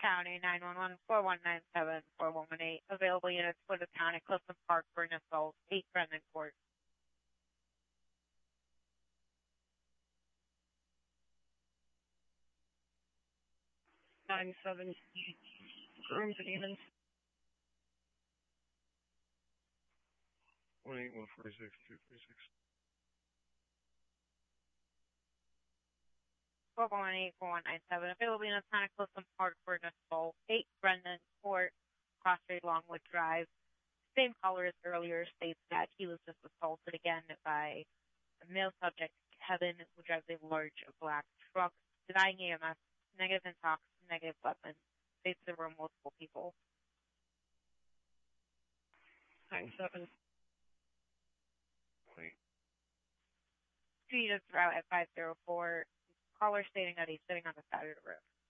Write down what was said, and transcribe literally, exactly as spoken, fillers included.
County, nine one one, four one nine seven, four one one eight. Available units, Plymouth County, Clifton Park for an assault, eight Brendan Court. nine seven, Grooms and Evans. one eight one forty-six, two forty-six. four one eight, four one nine seven. Available units, County, Clifton Park for an assault, eight Brendan Court, Cross Street, Longwood Drive. Same caller as earlier states that he was just assaulted again by a male subject, Kevin, who drives a large black truck, denying E M S, negative intox, negative weapon. States there were multiple people. nine seven. Wait. Speed is route at five zero four. Caller stating that he's sitting on the side of the roof.